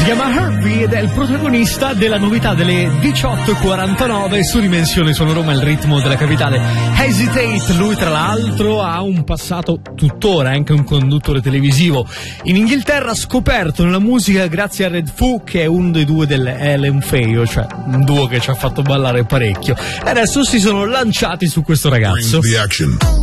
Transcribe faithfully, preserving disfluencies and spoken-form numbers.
Si chiama Herbie ed è il protagonista della novità delle diciotto e quarantanove su Dimensione Sono Roma, il ritmo della capitale. Hesitate, lui tra l'altro ha un passato tuttora, anche un conduttore televisivo. In Inghilterra ha scoperto nella musica grazie a Red Foo, che è uno dei due delle Ellen Fayo, cioè un duo che ci ha fatto ballare parecchio. E adesso si sono lanciati su questo ragazzo.